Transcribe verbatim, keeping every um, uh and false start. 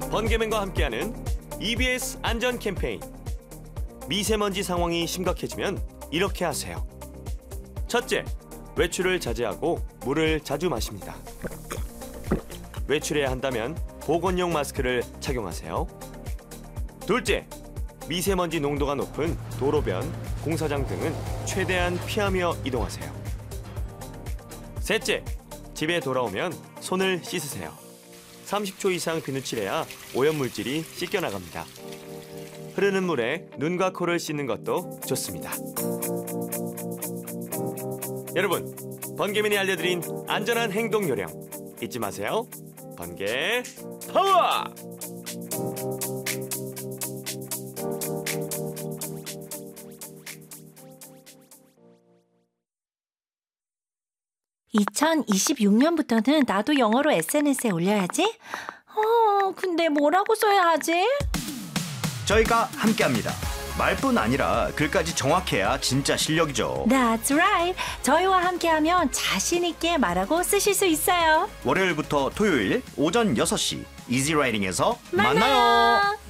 번개맨과 함께하는 이비에스 안전 캠페인. 미세먼지 상황이 심각해지면 이렇게 하세요. 첫째, 외출을 자제하고 물을 자주 마십니다. 외출해야 한다면 보건용 마스크를 착용하세요. 둘째, 미세먼지 농도가 높은 도로변, 공사장 등은 최대한 피하며 이동하세요. 셋째, 집에 돌아오면 손을 씻으세요. 삼십 초 이상 비누칠해야 오염물질이 씻겨나갑니다. 흐르는 물에 눈과 코를 씻는 것도 좋습니다. 여러분, 번개맨이 알려드린 안전한 행동 요령 잊지 마세요. 번개 파워! 이천이십육 년부터는 나도 영어로 에스엔에스에 올려야지. 어, 근데 뭐라고 써야 하지? 저희가 함께합니다. 말뿐 아니라 글까지 정확해야 진짜 실력이죠. That's right. 저희와 함께하면 자신 있게 말하고 쓰실 수 있어요. 월요일부터 토요일 오전 여섯 시 이지라이팅에서 만나요. 만나요.